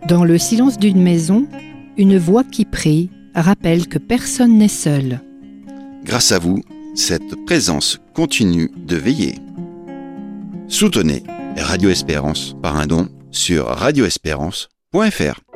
Dans le silence d'une maison, une voix qui prie rappelle que personne n'est seul. Grâce à vous, cette présence continue de veiller. Soutenez Radio Espérance par un don sur radioespérance.fr.